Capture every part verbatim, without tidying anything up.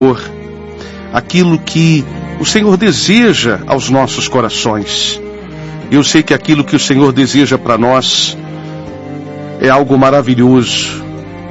aquilo que o Senhor deseja aos nossos corações. Eu sei que aquilo que o Senhor deseja para nós é algo maravilhoso.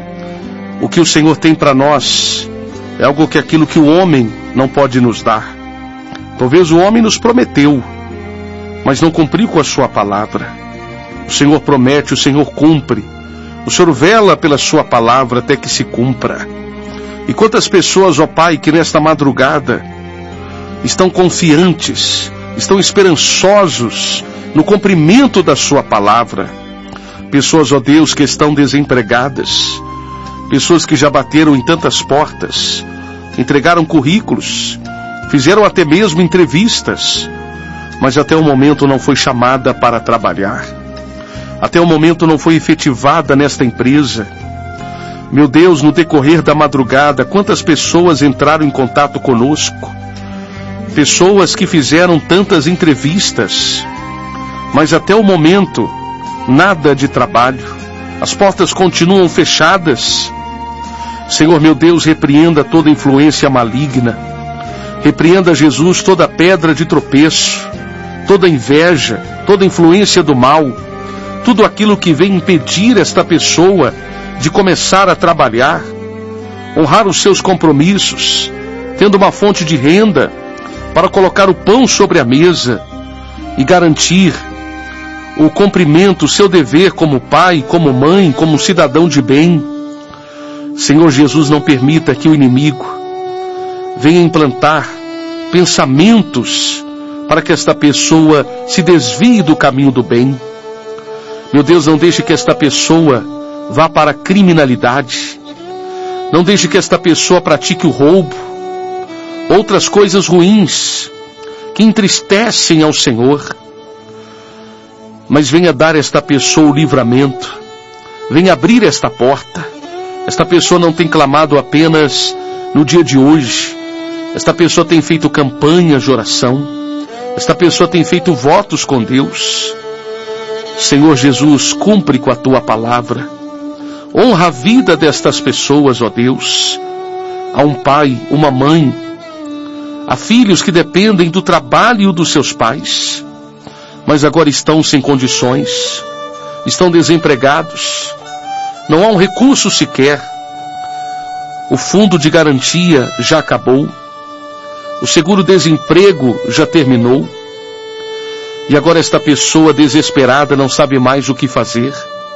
O que o Senhor tem para nós é algo que aquilo que o homem não pode nos dar. Talvez o homem nos prometeu, mas não cumpriu com a sua palavra. O Senhor promete, o Senhor cumpre. O Senhor vela pela sua palavra até que se cumpra. E quantas pessoas, ó Pai, que nesta madrugada estão confiantes, estão esperançosos no cumprimento da sua palavra. Pessoas, ó Deus, que estão desempregadas, pessoas que já bateram em tantas portas, entregaram currículos, fizeram até mesmo entrevistas, mas até o momento não foi chamada para trabalhar. Até o momento não foi efetivada nesta empresa. Meu Deus, no decorrer da madrugada, quantas pessoas entraram em contato conosco? Pessoas que fizeram tantas entrevistas, mas até o momento, nada de trabalho. As portas continuam fechadas. Senhor meu Deus, repreenda toda influência maligna. Repreenda, Jesus, toda pedra de tropeço, toda inveja, toda influência do mal, tudo aquilo que vem impedir esta pessoa de começar a trabalhar, honrar os seus compromissos, tendo uma fonte de renda para colocar o pão sobre a mesa e garantir o cumprimento, o seu dever como pai, como mãe, como cidadão de bem. Senhor Jesus, não permita que o inimigo venha implantar pensamentos para que esta pessoa se desvie do caminho do bem. Meu Deus, não deixe que esta pessoa vá para a criminalidade. Não deixe que esta pessoa pratique o roubo, outras coisas ruins que entristecem ao Senhor. Mas venha dar a esta pessoa o livramento, venha abrir esta porta. Esta pessoa não tem clamado apenas no dia de hoje. Esta pessoa tem feito campanhas de oração. Esta pessoa tem feito votos com Deus. Senhor Jesus, cumpre com a tua palavra. Honra a vida destas pessoas, ó Deus. Há um pai, uma mãe, há filhos que dependem do trabalho dos seus pais, mas agora estão sem condições, estão desempregados, não há um recurso sequer. O fundo de garantia já acabou, o seguro-desemprego já terminou, e agora esta pessoa desesperada não sabe mais o que fazer.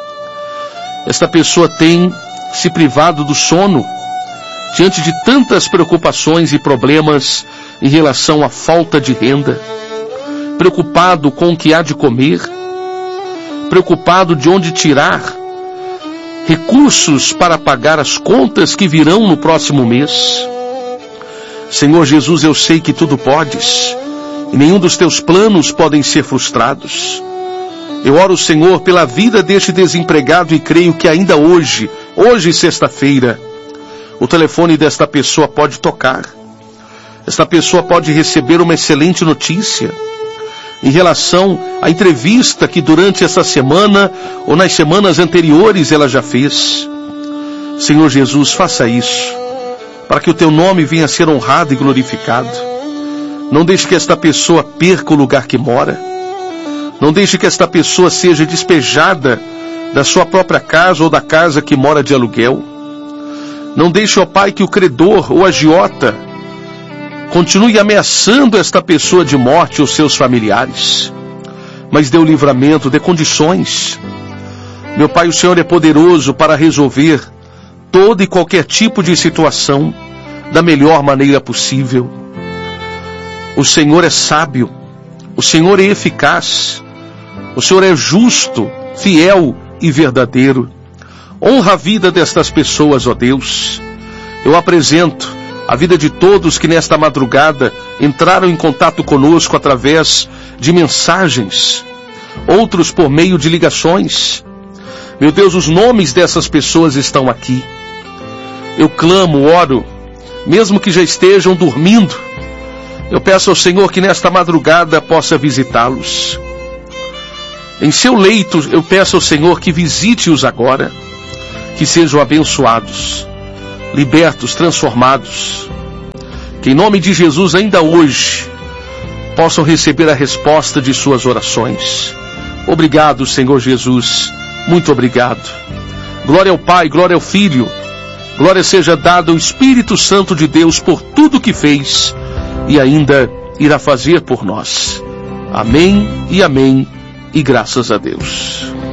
Esta pessoa tem se privado do sono diante de tantas preocupações e problemas em relação à falta de renda, preocupado com o que há de comer, preocupado de onde tirar recursos para pagar as contas que virão no próximo mês. Senhor Jesus, eu sei que tudo podes, e nenhum dos teus planos podem ser frustrados. Eu oro, Senhor, pela vida deste desempregado e creio que ainda hoje, hoje sexta-feira, o telefone desta pessoa pode tocar. Esta pessoa pode receber uma excelente notícia em relação à entrevista que durante essa semana ou nas semanas anteriores ela já fez. Senhor Jesus, faça isso, para que o teu nome venha a ser honrado e glorificado. Não deixe que esta pessoa perca o lugar que mora. Não deixe que esta pessoa seja despejada da sua própria casa ou da casa que mora de aluguel. Não deixe, ó Pai, que o credor ou agiota continue ameaçando esta pessoa de morte ou seus familiares. Mas dê o livramento, dê condições. Meu Pai, o Senhor é poderoso para resolver todo e qualquer tipo de situação da melhor maneira possível. O Senhor é sábio, o Senhor é eficaz, o Senhor é justo, fiel e verdadeiro. Honra a vida destas pessoas, ó Deus. Eu apresento a vida de todos que nesta madrugada entraram em contato conosco através de mensagens, outros por meio de ligações. Meu Deus, os nomes dessas pessoas estão aqui. Eu clamo, oro, mesmo que já estejam dormindo, eu peço ao Senhor que nesta madrugada possa visitá-los. Em seu leito, eu peço ao Senhor que visite-os agora, que sejam abençoados, libertos, transformados, Que em nome de Jesus, ainda hoje, possam receber a resposta de suas orações. Obrigado, Senhor Jesus. Muito obrigado. Glória ao Pai, glória ao Filho. Glória seja dada ao Espírito Santo de Deus por tudo que fez e ainda irá fazer por nós. Amém e amém, e graças a Deus.